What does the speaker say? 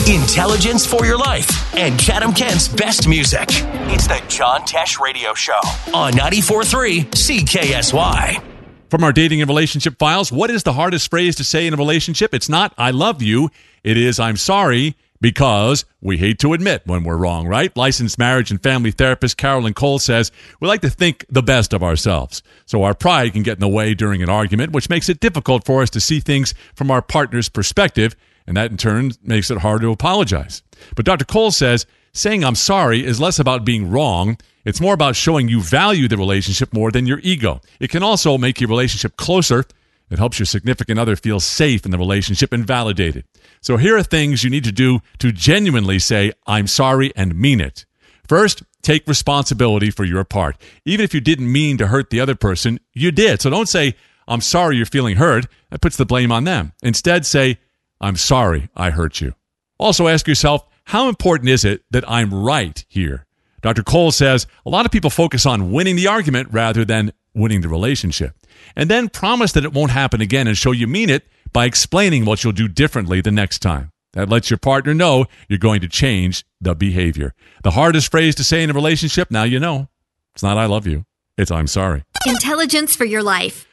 Intelligence for your life and Chatham Kent's best music. It's the John Tesh Radio Show on 94.3 CKSY. From our dating and relationship files, what is the hardest phrase to say in a relationship? It's not, I love you. It is, I'm sorry, because we hate to admit when we're wrong, right? Licensed marriage and family therapist Carolyn Cole says, we like to think the best of ourselves. So our pride can get in the way during an argument, which makes it difficult for us to see things from our partner's perspective. And that, in turn, makes it hard to apologize. But Dr. Cole says saying I'm sorry is less about being wrong. It's more about showing you value the relationship more than your ego. It can also make your relationship closer. It helps your significant other feel safe in the relationship and validated. So here are things you need to do to genuinely say I'm sorry and mean it. First, take responsibility for your part. Even if you didn't mean to hurt the other person, you did. So don't say I'm sorry you're feeling hurt. That puts the blame on them. Instead, say I'm sorry I hurt you. Also ask yourself, how important is it that I'm right here? Dr. Cole says a lot of people focus on winning the argument rather than winning the relationship. And then promise that it won't happen again and show you mean it by explaining what you'll do differently the next time. That lets your partner know you're going to change the behavior. The hardest phrase to say in a relationship, now you know. It's not I love you. It's I'm sorry. Intelligence for your life.